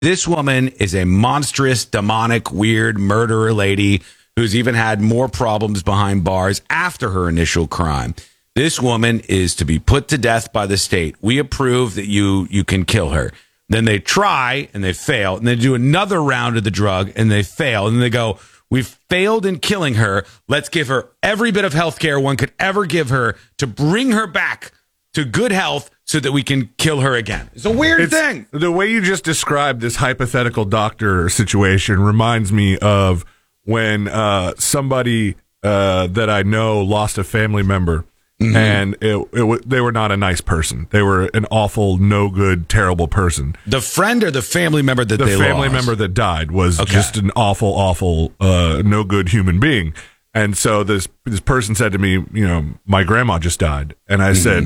This woman is a monstrous, demonic, weird murderer lady who's even had more problems behind bars after her initial crime. This woman is to be put to death by the state. We approve that you can kill her. Then they try and they fail, and they do another round of the drug and they fail, and they go, we've failed in killing her. Let's give her every bit of health care one could ever give her to bring her back to good health so that we can kill her again. It's a weird thing. The way you just described this hypothetical doctor situation reminds me of when somebody that I know lost a family member. Mm-hmm. And they were not a nice person. They were an awful, no good, terrible person. The friend or the family member that they lost? The family member that died was just an awful, no good human being. And so this person said to me, my grandma just died. And I said,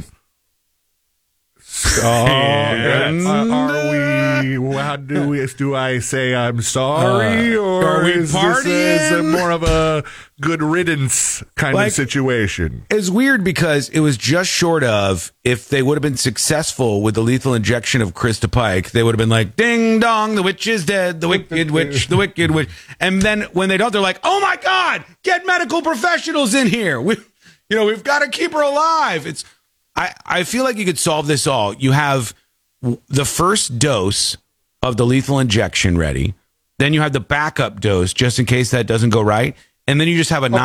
how do I say I'm sorry? Or are we is partying? This more of a good riddance kind of situation? It's weird because it was just short of, if they would have been successful with the lethal injection of Krista Pike, they would have been like, ding dong, the witch is dead, the wicked witch, the wicked witch. And then when they don't, they're like, oh my God, get medical professionals in here. We've got to keep her alive. I feel like you could solve this all. You have the first dose of the lethal injection ready. Then you have the backup dose just in case that doesn't go right. And then you just have a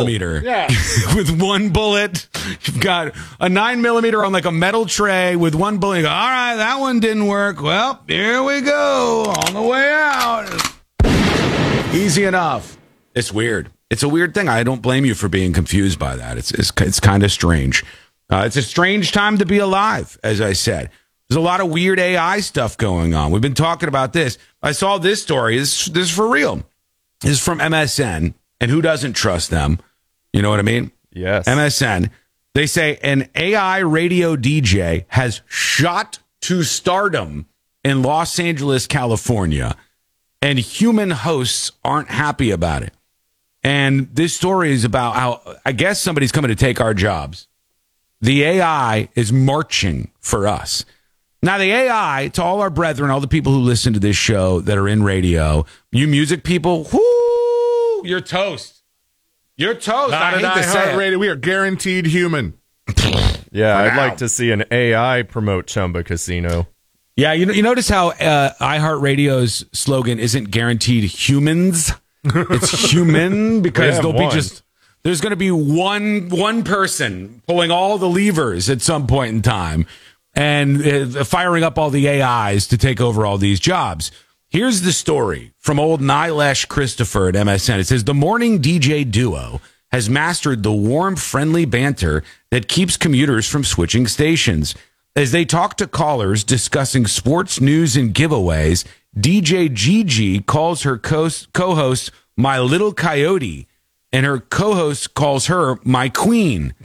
9mm with one bullet. You've got a 9mm on like a metal tray with one bullet. You go, all right, that one didn't work. Well, here we go on the way out. Easy enough. It's weird. It's a weird thing. I don't blame you for being confused by that. It's kind of strange. It's a strange time to be alive, as I said. There's a lot of weird AI stuff going on. We've been talking about this. I saw this story. This is for real. This is from MSN. And who doesn't trust them? You know what I mean? Yes. MSN. They say an AI radio DJ has shot to stardom in Los Angeles, California, and human hosts aren't happy about it. And this story is about how, I guess, somebody's coming to take our jobs. The AI is marching for us. Now, the AI, to all our brethren, all the people who listen to this show that are in radio, you music people, whoo, you're toast. You're toast. I hate to say it. We are guaranteed human. Yeah, I'd like to see an AI promote Chumba Casino. Yeah, you notice how iHeartRadio's slogan isn't guaranteed humans? It's human because there's going to be one person pulling all the levers at some point in time and firing up all the AIs to take over all these jobs. Here's the story from old Nilesh Christopher at MSN. It says, the morning DJ duo has mastered the warm, friendly banter that keeps commuters from switching stations. As they talk to callers discussing sports news and giveaways, DJ Gigi calls her co-host my little coyote, and her co-host calls her my queen.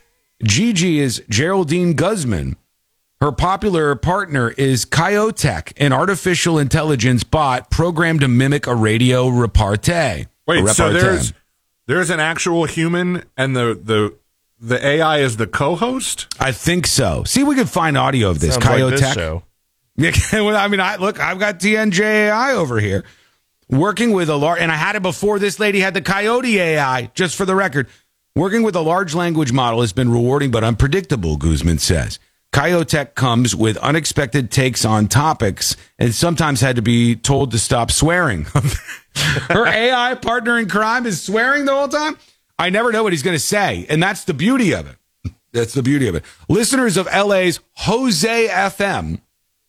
Gigi is Geraldine Guzman. Her popular partner is Kyotech, an artificial intelligence bot programmed to mimic a radio repartee. Wait, so there's an actual human, and the AI is the co-host? I think so. See, we could find audio of this. Sounds like Kyotech. this show. Well, I mean, I've got TNJ AI over here working with a large, and I had it before this lady had the Coyote AI, just for the record. Working with a large language model has been rewarding but unpredictable, Guzman says. Kyotech comes with unexpected takes on topics and sometimes had to be told to stop swearing. Her AI partner in crime is swearing the whole time. I never know what he's going to say, and that's the beauty of it. That's the beauty of it. Listeners of LA's Jose FM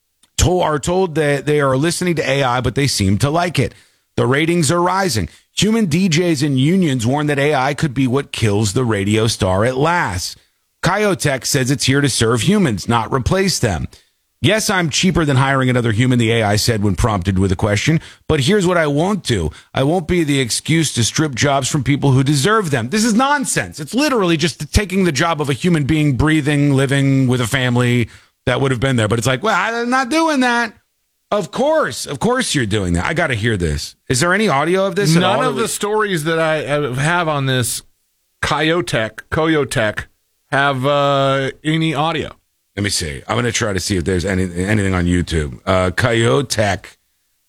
are told that they are listening to AI, but they seem to like it. The ratings are rising. Human DJs and unions warn that AI could be what kills the radio star at last. Kyotech says it's here to serve humans, not replace them. Yes, I'm cheaper than hiring another human, the AI said when prompted with a question. But here's what I won't do. I won't be the excuse to strip jobs from people who deserve them. This is nonsense. It's literally just taking the job of a human being, breathing, living with a family that would have been there. But it's like, well, I'm not doing that. Of course you're doing that. I got to hear this. Is there any audio of this? None of the stories that I have on this Kyotech have any audio. Let me see. I'm going to try to see if there's anything on YouTube. Kyotech